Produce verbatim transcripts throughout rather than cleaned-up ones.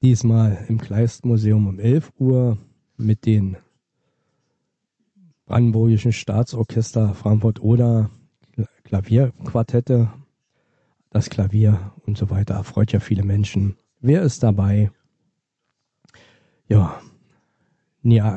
Diesmal im Kleistmuseum um elf Uhr mit den Brandenburgischen Staatsorchester Frankfurt-Oder, Klavierquartette, das Klavier und so weiter. Erfreut ja viele Menschen. Wer ist dabei? Ja, Nia,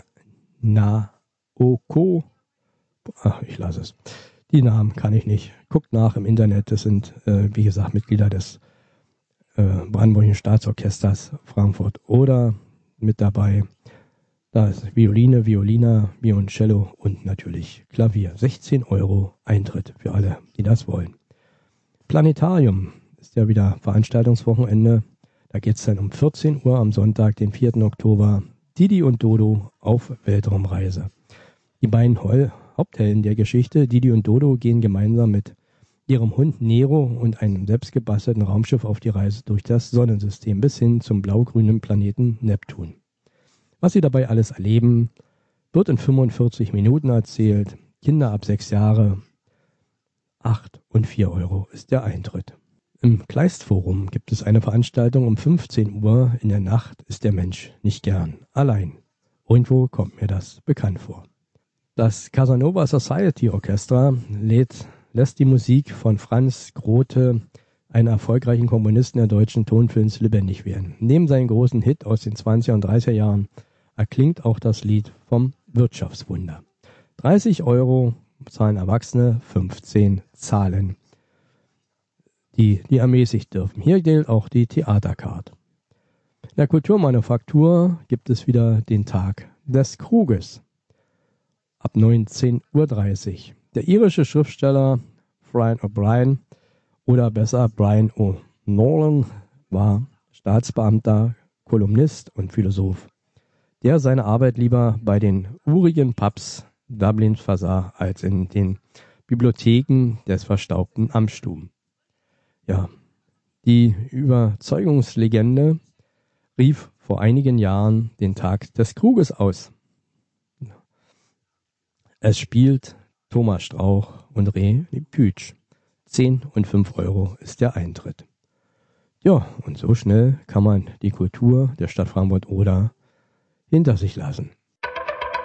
Naoko, ach, ich lasse es. Die Namen kann ich nicht. Guckt nach im Internet. Das sind, äh, wie gesagt, Mitglieder des äh, Brandenburgischen Staatsorchesters Frankfurt-Oder mit dabei. Da ist Violine, Violina, Violoncello und natürlich Klavier. sechzehn Euro Eintritt für alle, die das wollen. Planetarium ist ja wieder Veranstaltungswochenende. Da geht es dann um vierzehn Uhr am Sonntag, den vierten Oktober. Didi und Dodo auf Weltraumreise. Die beiden Hol- Haupthelden der Geschichte, Didi und Dodo, gehen gemeinsam mit ihrem Hund Nero und einem selbstgebastelten Raumschiff auf die Reise durch das Sonnensystem bis hin zum blau-grünen Planeten Neptun. Was sie dabei alles erleben, wird in fünfundvierzig Minuten erzählt. Kinder ab sechs Jahre, acht und vier Euro ist der Eintritt. Im Kleistforum gibt es eine Veranstaltung um fünfzehn Uhr. In der Nacht ist der Mensch nicht gern allein. Irgendwo kommt mir das bekannt vor. Das Casanova Society Orchestra lädt, lässt die Musik von Franz Grote, einem erfolgreichen Komponisten der deutschen Tonfilms, lebendig werden. Neben seinem großen Hit aus den zwanziger und dreißiger Jahren erklingt auch das Lied vom Wirtschaftswunder. dreißig Euro zahlen Erwachsene, fünfzehn zahlen die, die ermäßigt dürfen. Hier gilt auch die Theatercard. In der Kulturmanufaktur gibt es wieder den Tag des Kruges ab neunzehn Uhr dreißig. Der irische Schriftsteller Brian O'Brien oder besser Brian O'Nolan war Staatsbeamter, Kolumnist und Philosoph, der seine Arbeit lieber bei den urigen Pubs Dublins versah, als in den Bibliotheken des verstaubten Amtsstuben. Ja, die Überzeugungslegende rief vor einigen Jahren den Tag des Kruges aus. Es spielt Thomas Strauch und Reh Pütsch. zehn und fünf Euro ist der Eintritt. Ja, und so schnell kann man die Kultur der Stadt Frankfurt-Oder hinter sich lassen.